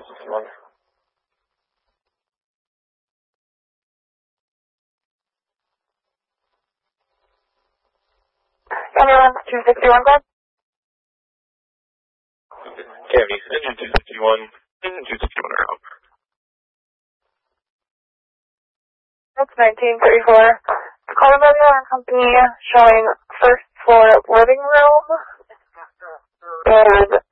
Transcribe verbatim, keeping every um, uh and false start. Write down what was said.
two sixty-one. Anyone, two sixty-one, bud? Tammy, engine two sixty-one, engine two sixty-one are out. That's nineteen thirty-four. Colorado and Company showing first floor living room and